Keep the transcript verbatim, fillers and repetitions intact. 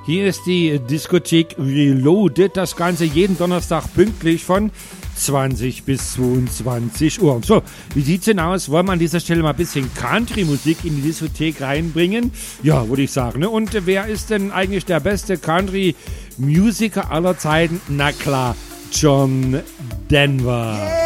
Hier ist die Diskothek Reloaded, das Ganze jeden Donnerstag pünktlich von zwanzig bis zweiundzwanzig Uhr. So, wie sieht's denn aus? Wollen wir an dieser Stelle mal ein bisschen Country-Musik in die Diskothek reinbringen? Ja, würde ich sagen. Ne? Und wer ist denn eigentlich der beste Country-Musiker aller Zeiten? Na klar, John Denver. Yeah.